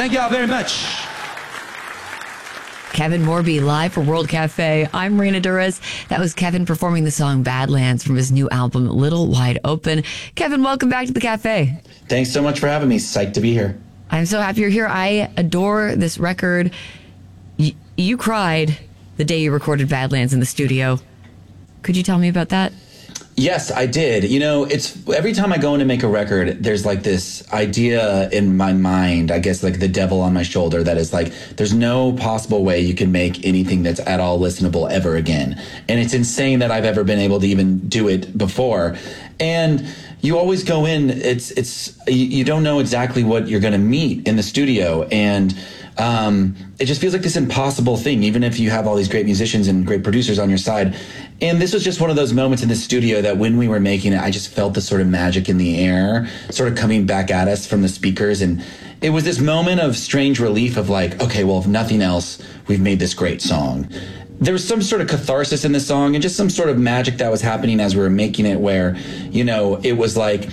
Thank y'all very much. Kevin Morby live for World Cafe. I'm Marina Durez. That was Kevin performing the song Badlands from his new album, Little Wide Open. Kevin, welcome back to the cafe. Thanks so much for having me. Psyched to be here. I'm so happy you're here. I adore this record. You cried the day you recorded Badlands in the studio. Could you tell me about that? Yes, I did. You know, it's every time I go in to make a record, there's like this idea in my mind, I guess like the devil on my shoulder, that is like, there's no possible way you can make anything that's at all listenable ever again. And it's insane that I've ever been able to even do it before. And you always go in, you don't know exactly what you're going to meet in the studio. And it just feels like this impossible thing, even if you have all these great musicians and great producers on your side. And this was just one of those moments in the studio that when we were making it, I just felt the sort of magic in the air sort of coming back at us from the speakers. And it was this moment of strange relief of like, okay, well, if nothing else, we've made this great song. There was some sort of catharsis in the song and just some sort of magic that was happening as we were making it where, you know, it was like,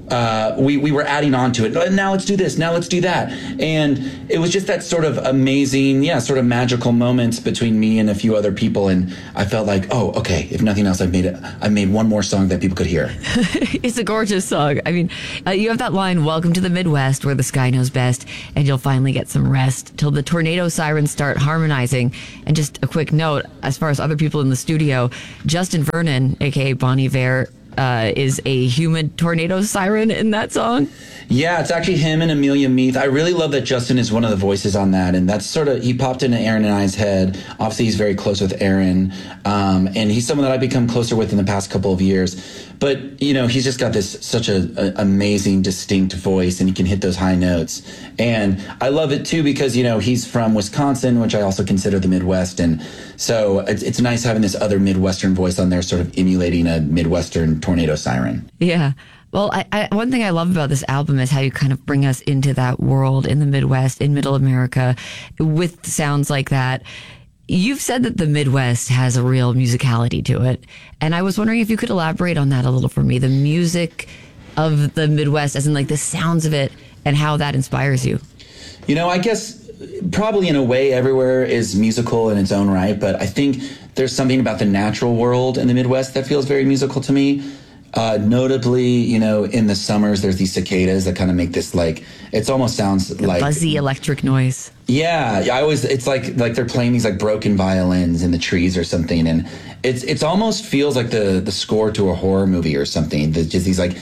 we were adding on to it. Now let's do this. Now let's do that. And it was just that sort of amazing, sort of magical moments between me and a few other people. And I felt like, oh, okay, if nothing else, I made one more song that people could hear. It's a gorgeous song. I mean, you have that line, welcome to the Midwest where the sky knows best and you'll finally get some rest till the tornado sirens start harmonizing. And just a quick note, as far as other people in the studio, Justin Vernon, aka Bon Iver, is a human tornado siren in that song. Yeah, it's actually him and Amelia Meath. I really love that Justin is one of the voices on that. And that's sort of, he popped into Aaron and I's head. Obviously, he's very close with Aaron. And he's someone that I've become closer with in the past couple of years. But, you know, he's just got such an amazing, distinct voice, and he can hit those high notes. And I love it, too, because, you know, he's from Wisconsin, which I also consider the Midwest. And so it's nice having this other Midwestern voice on there sort of emulating a Midwestern tornado siren. Yeah. Well, one thing I love about this album is how you kind of bring us into that world in the Midwest, in Middle America, with sounds like that. You've said that the Midwest has a real musicality to it. And I was wondering if you could elaborate on that a little for me, the music of the Midwest, as in like the sounds of it and how that inspires you. You know, I guess probably in a way everywhere is musical in its own right, but I think there's something about the natural world in the Midwest that feels very musical to me. Notably, you know, in the summers, there's these cicadas that kind of make this like, it almost sounds like buzzy electric noise. Yeah, it's like they're playing these like broken violins in the trees or something, and it's almost feels like the score to a horror movie or something. Just these like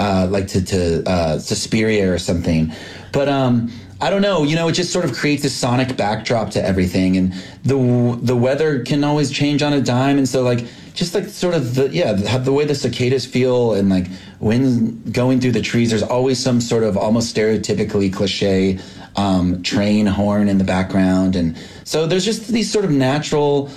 to Suspiria or something, but I don't know, you know, it just sort of creates this sonic backdrop to everything, and the weather can always change on a dime, and so like just like sort of the way the cicadas feel and like wind going through the trees, there's always some sort of almost stereotypically cliche train horn in the background, and so there's just these sort of natural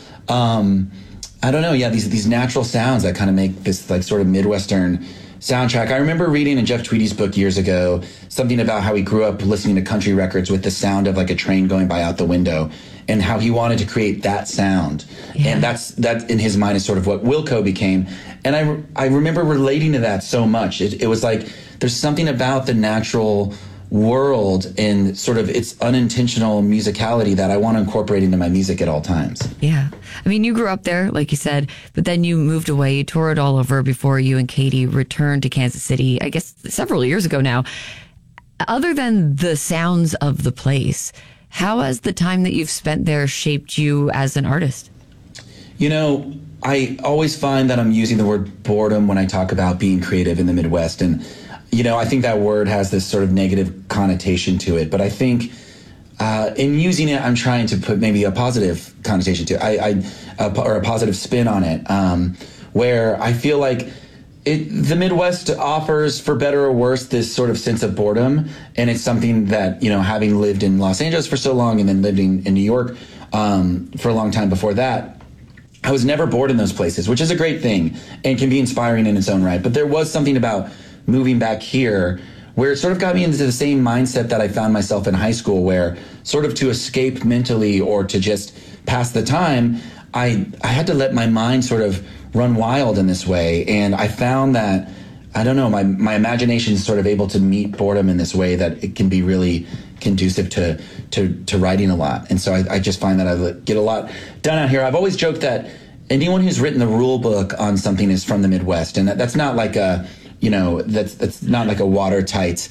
these natural sounds that kind of make this like sort of Midwestern soundtrack. I remember reading in Jeff Tweedy's book years ago something about how he grew up listening to country records with the sound of like a train going by out the window, and how he wanted to create that sound. Yeah. And that in his mind is sort of what Wilco became. And I remember relating to that so much. It was like there's something about the natural world and sort of its unintentional musicality that I want to incorporate into my music at all times. Yeah. I mean, you grew up there, like you said, but then you moved away, you toured all over before you and Katie returned to Kansas City, I guess several years ago now. Other than the sounds of the place, how has the time that you've spent there shaped you as an artist? You know, I always find that I'm using the word boredom when I talk about being creative in the Midwest. And, you know, I think that word has this sort of negative connotation to it. But I think in using it, I'm trying to put maybe a positive connotation to it, or a positive spin on it, where I feel like the Midwest offers, for better or worse, this sort of sense of boredom. And it's something that, you know, having lived in Los Angeles for so long and then living in New York for a long time before that, I was never bored in those places, which is a great thing and can be inspiring in its own right. But there was something about moving back here where it sort of got me into the same mindset that I found myself in high school, where sort of to escape mentally or to just pass the time, I had to let my mind sort of run wild in this way. And I found that, I don't know, my imagination is sort of able to meet boredom in this way that it can be really conducive to writing a lot. And so I just find that I get a lot done out here. I've always joked that anyone who's written the rule book on something is from the Midwest, and that's not like a, you know, that's not like a watertight,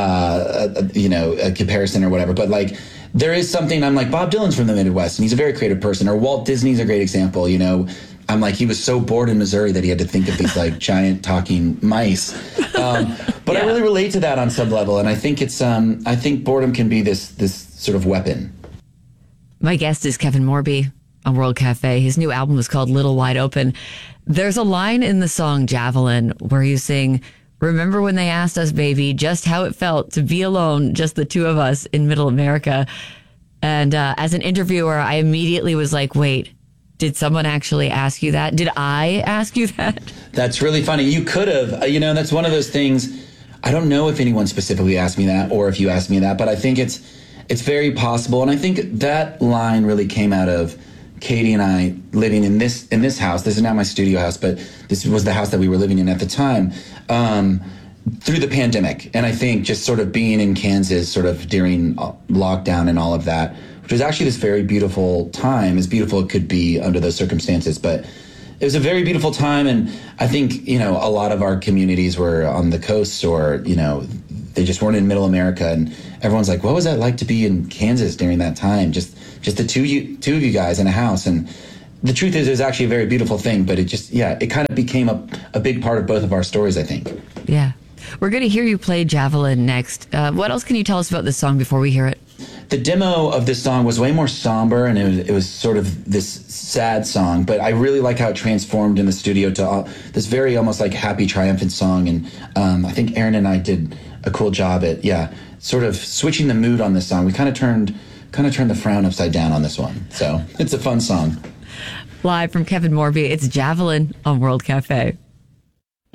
you know, a comparison or whatever. But like, there is something. I'm like, Bob Dylan's from the Midwest, and he's a very creative person. Or Walt Disney's a great example. You know, I'm like, he was so bored in Missouri that he had to think of these like giant talking mice. But I really relate to that on some level, and I think it's I think boredom can be this sort of weapon. My guest is Kevin Morby on World Cafe. His new album is called Little Wide Open. There's a line in the song Javelin where you sing, "Remember when they asked us, baby, just how it felt to be alone, just the two of us in Middle America." And as an interviewer, I immediately was like, wait, did someone actually ask you that? Did I ask you that? That's really funny. You could have, you know, that's one of those things. I don't know if anyone specifically asked me that or if you asked me that, but I think it's very possible. And I think that line really came out of Katie and I living in this house. This is not my studio house, but this was the house that we were living in at the time, through the pandemic. And I think just sort of being in Kansas sort of during lockdown and all of that, which was actually this very beautiful time, as beautiful it could be under those circumstances. But it was a very beautiful time. And I think, you know, a lot of our communities were on the coast, or, you know, they just weren't in Middle America. And everyone's like, what was that like to be in Kansas during that time? Just the two of you guys in a house. And the truth is, it was actually a very beautiful thing, but it just, it kind of became a big part of both of our stories, I think. Yeah. We're going to hear you play Javelin next. What else can you tell us about this song before we hear it? The demo of this song was way more somber, and it was sort of this sad song, but I really like how it transformed in the studio to this very almost like happy, triumphant song. And I think Aaron and I did a cool job at, sort of switching the mood on this song. We kind of turned the frown upside down on this one. So it's a fun song. Live from Kevin Morby, it's Javelin on World Cafe.